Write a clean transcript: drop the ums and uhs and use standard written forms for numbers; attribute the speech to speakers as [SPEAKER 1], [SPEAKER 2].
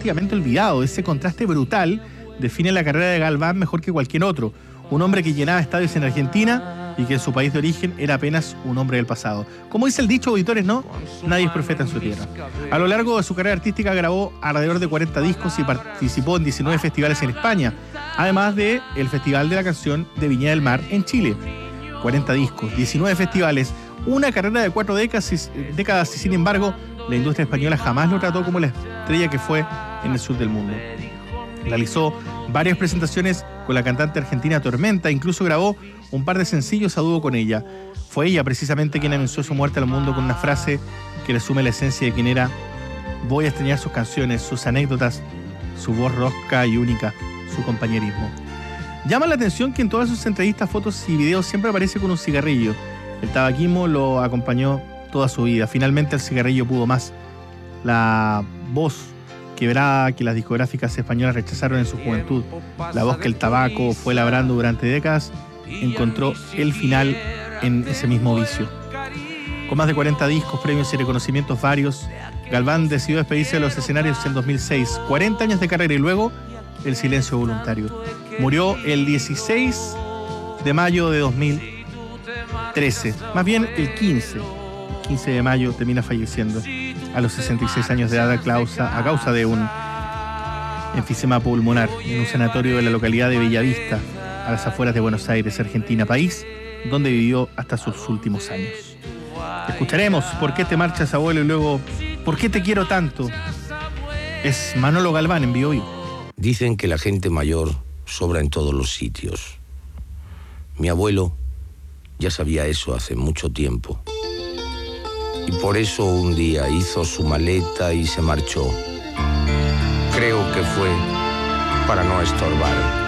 [SPEAKER 1] prácticamente olvidado. Ese contraste brutal define la carrera de Galván mejor que cualquier otro. Un hombre que llenaba estadios en Argentina y que en su país de origen era apenas un hombre del pasado. Como dice el dicho, auditores, ¿no? Nadie es profeta en su tierra. A lo largo de su carrera artística grabó alrededor de 40 discos y participó en 19 festivales en España, además del Festival de la Canción de Viña del Mar en Chile. 40 discos, 19 festivales, una carrera de 4 décadas y sin embargo, la industria española jamás lo trató como la estrella que fue en el sur del mundo. Realizó varias presentaciones con la cantante argentina Tormenta, incluso grabó un par de sencillos a dúo con ella. Fue ella precisamente quien anunció su muerte al mundo con una frase que resume la esencia de quien era: voy a extrañar sus canciones, sus anécdotas, su voz rosca y única, su compañerismo. Llama la atención que en todas sus entrevistas, fotos y videos siempre aparece con un cigarrillo. El tabaquismo lo acompañó toda su vida. Finalmente el cigarrillo pudo más. La voz quebrada que las discográficas españolas rechazaron en su juventud, la voz que el tabaco fue labrando durante décadas, encontró el final en ese mismo vicio. Con más de 40 discos, premios y reconocimientos varios, Galván decidió despedirse de los escenarios en 2006, 40 años de carrera y luego el silencio voluntario. Murió el 16 de mayo de 2013, más bien el 15 de mayo termina falleciendo a los 66 años de edad a causa de un enfisema pulmonar en un sanatorio de la localidad de Bellavista, a las afueras de Buenos Aires, Argentina, país donde vivió hasta sus últimos años. Escucharemos ¿Por qué te marchas, abuelo? Y luego ¿Por qué te quiero tanto? Es Manolo Galván en Bio Vivo.
[SPEAKER 2] Dicen que la gente mayor sobra en todos los sitios. Mi abuelo ya sabía eso hace mucho tiempo. Y por eso un día hizo su maleta y se marchó. Creo que fue para no estorbar.